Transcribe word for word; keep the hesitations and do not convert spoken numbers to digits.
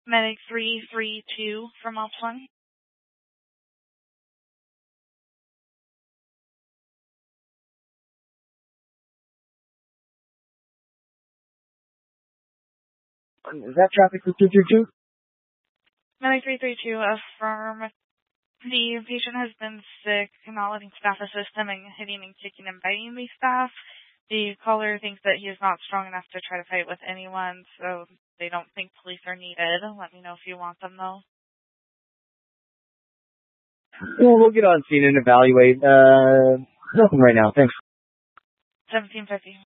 Medic three three two from Ops one. Is that traffic for two two two? Medic three three two, affirm. The patient has been sick, not letting staff assist him and hitting and kicking and biting the staff. The caller thinks that he is not strong enough to try to fight with anyone, so they don't think police are needed. Let me know if you want them, though. Well, we'll get on scene and evaluate. Uh, nothing right now. Thanks. seventeen fifty.